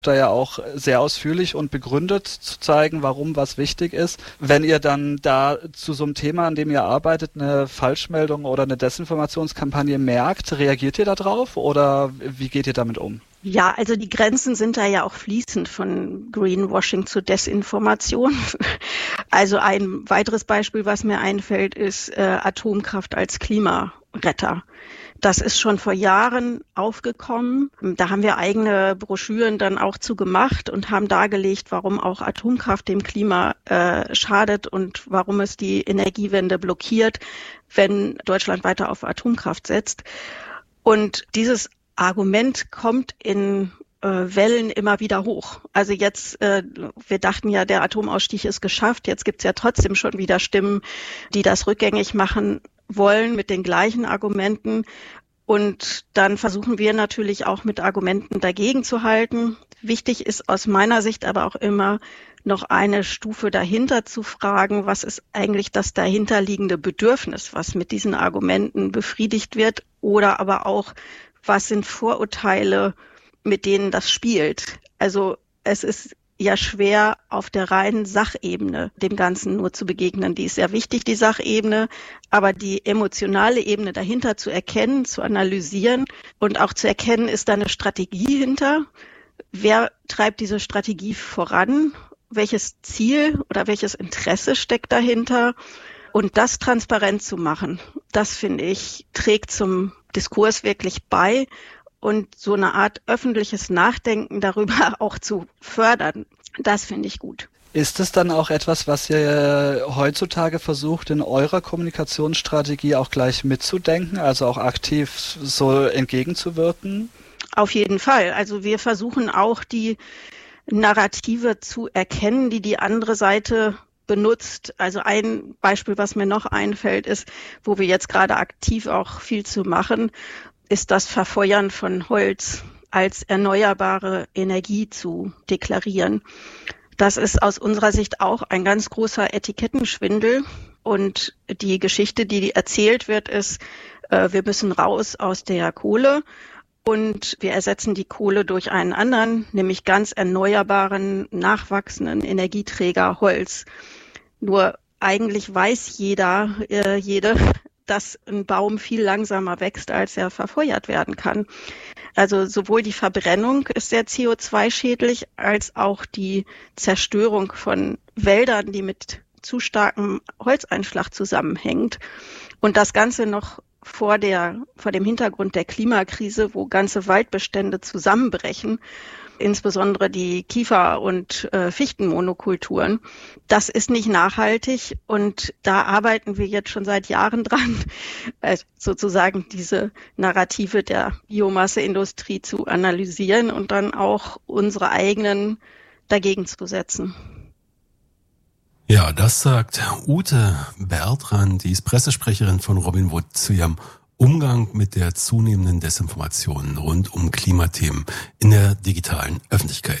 da ja auch sehr ausführlich und begründet zu zeigen, warum was wichtig ist. Wenn ihr dann da zu so einem Thema, an dem ihr arbeitet, eine Falschmeldung oder eine Desinformationskampagne merkt, reagiert ihr da drauf oder wie geht ihr damit um? Ja, also die Grenzen sind da ja auch fließend von Greenwashing zu Desinformation. Also ein weiteres Beispiel, was mir einfällt, ist Atomkraft als Klimaretter. Das ist schon vor Jahren aufgekommen. Da haben wir eigene Broschüren dann auch zu gemacht und haben dargelegt, warum auch Atomkraft dem Klima schadet und warum es die Energiewende blockiert, wenn Deutschland weiter auf Atomkraft setzt. Und dieses Argument kommt in Wellen immer wieder hoch. Also jetzt, wir dachten ja, der Atomausstieg ist geschafft. Jetzt gibt's ja trotzdem schon wieder Stimmen, die das rückgängig machen wollen mit den gleichen Argumenten. Und dann versuchen wir natürlich auch mit Argumenten dagegen zu halten. Wichtig ist aus meiner Sicht aber auch immer noch eine Stufe dahinter zu fragen, was ist eigentlich das dahinterliegende Bedürfnis, was mit diesen Argumenten befriedigt wird, oder aber auch, was sind Vorurteile, mit denen das spielt. Also es ist ja schwer, auf der reinen Sachebene dem Ganzen nur zu begegnen. Die ist sehr wichtig, die Sachebene, aber die emotionale Ebene dahinter zu erkennen, zu analysieren und auch zu erkennen, ist da eine Strategie hinter? Wer treibt diese Strategie voran? Welches Ziel oder welches Interesse steckt dahinter? Und das transparent zu machen, das finde ich, trägt zum Diskurs wirklich bei. Und so eine Art öffentliches Nachdenken darüber auch zu fördern, das finde ich gut. Ist es dann auch etwas, was ihr heutzutage versucht, in eurer Kommunikationsstrategie auch gleich mitzudenken, also auch aktiv so entgegenzuwirken? Auf jeden Fall. Also wir versuchen auch die Narrative zu erkennen, die die andere Seite benutzt. Also ein Beispiel, was mir noch einfällt, ist, wo wir jetzt gerade aktiv auch viel zu machen, ist das Verfeuern von Holz als erneuerbare Energie zu deklarieren. Das ist aus unserer Sicht auch ein ganz großer Etikettenschwindel. Und die Geschichte, die erzählt wird, ist, wir müssen raus aus der Kohle und wir ersetzen die Kohle durch einen anderen, nämlich ganz erneuerbaren, nachwachsenden Energieträger Holz. Nur eigentlich weiß jede, dass ein Baum viel langsamer wächst, als er verfeuert werden kann. Also sowohl die Verbrennung ist sehr CO2-schädlich, als auch die Zerstörung von Wäldern, die mit zu starkem Holzeinschlag zusammenhängt. Und das Ganze noch vor dem Hintergrund der Klimakrise, wo ganze Waldbestände zusammenbrechen, insbesondere die Kiefer- und Fichtenmonokulturen. Das ist nicht nachhaltig und da arbeiten wir jetzt schon seit Jahren dran, sozusagen diese Narrative der Biomasseindustrie zu analysieren und dann auch unsere eigenen dagegen zu setzen. Ja, das sagt Ute Bertrand, die ist Pressesprecherin von Robin Wood, zu ihrem Umgang mit der zunehmenden Desinformation rund um Klimathemen in der digitalen Öffentlichkeit.